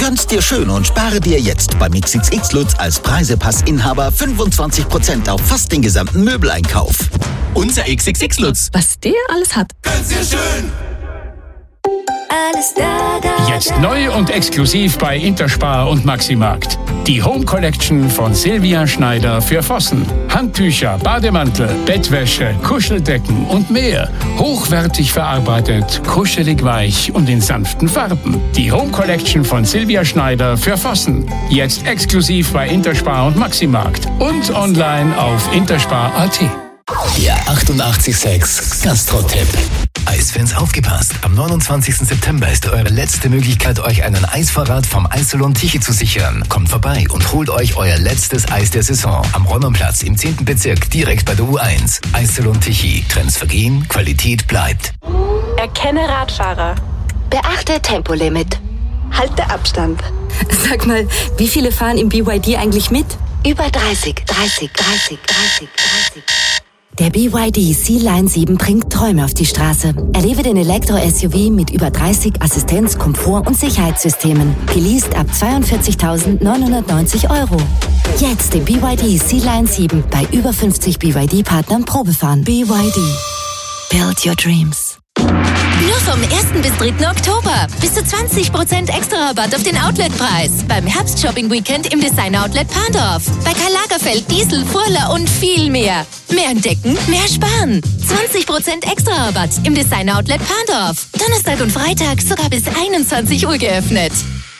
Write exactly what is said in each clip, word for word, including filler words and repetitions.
Gönn's dir schön und spare dir jetzt beim X X X Lutz als Preisepass-Inhaber fünfundzwanzig Prozent auf fast den gesamten Möbeleinkauf. Unser X X X Lutz. Was der alles hat. Gönn's dir schön! Alles da, da, Jetzt neu und exklusiv bei Interspar und Maximarkt. Die Home Collection von Silvia Schneider für Vossen. Handtücher, Bademantel, Bettwäsche, Kuscheldecken und mehr. Hochwertig verarbeitet, kuschelig weich und in sanften Farben. Die Home Collection von Silvia Schneider für Vossen. Jetzt exklusiv bei Interspar und Maximarkt. Und online auf interspar punkt at. Der achtundachtzig Komma sechs Gastro-Tipp. Eisfans, aufgepasst! Am neunundzwanzigsten September ist eure letzte Möglichkeit, euch einen Eisvorrat vom Eissalon Tichy zu sichern. Kommt vorbei und holt euch euer letztes Eis der Saison. Am Räumerplatz im zehnten Bezirk, direkt bei der U eins. Eissalon Tichy. Trends vergehen, Qualität bleibt. Erkenne Radfahrer. Beachte Tempolimit. Halte Abstand. Sag mal, wie viele fahren im B Y D eigentlich mit? Über dreißig, dreißig, dreißig, dreißig, dreißig. Der B Y D C-Line sieben bringt Träume auf die Straße. Erlebe den Elektro-S U V mit über dreißig Assistenz-, Komfort- und Sicherheitssystemen. Geleast ab zweiundvierzigtausendneunhundertneunzig Euro. Jetzt den B Y D C-Line sieben bei über fünfzig B Y D-Partnern Probefahren. B Y D. Build your dreams. Nur vom ersten bis dritten Oktober. Bis zu zwanzig Prozent extra Rabatt auf den Outletpreis. Beim Herbst-Shopping-Weekend im Design-Outlet Pandorf. Bei Karl Lagerfeld, Diesel, Furler und viel mehr. Mehr entdecken, mehr sparen. zwanzig Prozent extra Rabatt im Design-Outlet Pandorf. Donnerstag und Freitag sogar bis einundzwanzig Uhr geöffnet.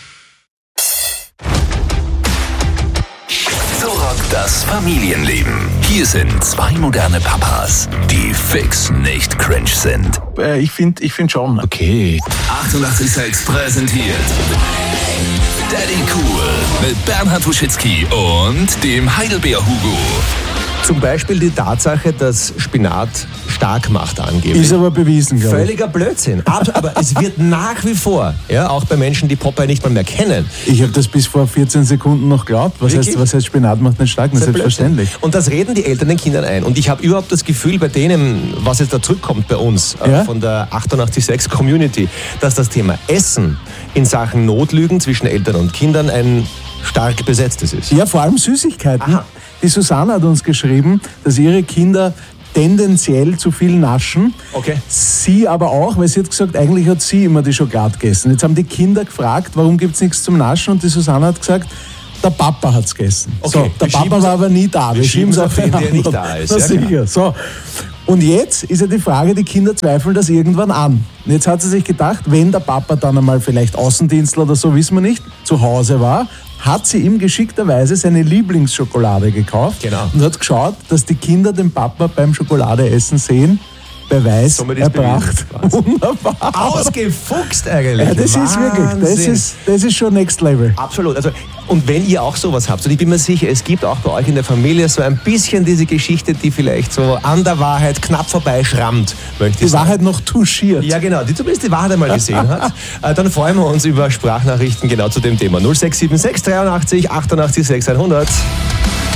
So rockt das Familienleben. Hier sind zwei moderne Papas, die fix nicht cringe sind. Äh, ich finde ich find schon. Okay. achtundachtzig Komma sechs präsentiert Daddy Cool mit Bernhard Wuschitsky und dem Heidelbeer-Hugo. Zum Beispiel die Tatsache, dass Spinat stark macht angeblich. Ist aber bewiesen, glaube ich. Völliger Blödsinn. Aber, aber es wird nach wie vor, ja, auch bei Menschen, die Popeye nicht mal mehr kennen. Ich habe das bis vor vierzehn Sekunden noch geglaubt. Was heißt, was heißt Spinat macht nicht stark? Das ist selbstverständlich. Und das reden die Eltern den Kindern ein. Und ich habe überhaupt das Gefühl bei denen, was jetzt da zurückkommt bei uns, ja? äh, von der achtundachtzig Komma sechs Community, dass das Thema Essen in Sachen Notlügen zwischen Eltern und Kindern ein stark besetztes ist. Ja, vor allem Süßigkeiten. Aha. Die Susanne hat uns geschrieben, dass ihre Kinder tendenziell zu viel naschen. Okay. Sie aber auch, weil sie hat gesagt, eigentlich hat sie immer die Schokolade gegessen. Jetzt haben die Kinder gefragt, warum gibt es nichts zum Naschen? Und die Susanne hat gesagt, der Papa hat es gegessen. Okay. So, der Papa war aber nie da. Wir, Wir schieben es auf den, der nicht da ist. Na, ja, sicher. So. Und jetzt ist ja die Frage, die Kinder zweifeln das irgendwann an. Und jetzt hat sie sich gedacht, wenn der Papa dann einmal vielleicht Außendienstler oder so, wissen wir nicht, zu Hause war, hat sie ihm geschickterweise seine Lieblingsschokolade gekauft. Genau. Und hat geschaut, dass die Kinder den Papa beim Schokoladeessen sehen. Beweis erbracht. Wunderbar. Ausgefuchst eigentlich. Ja, das ist wirklich, das ist, das ist schon Next Level. Absolut. Also, und wenn ihr auch sowas habt, und ich bin mir sicher, es gibt auch bei euch in der Familie so ein bisschen diese Geschichte, die vielleicht so an der Wahrheit knapp vorbeischrammt, möchte ich Die sagen. Wahrheit noch touchiert. Ja, genau, die zumindest die Wahrheit einmal gesehen hat. Äh, dann freuen wir uns über Sprachnachrichten genau zu dem Thema. null sechs sieben sechs dreiundachtzig achtundachtzig sechshundert.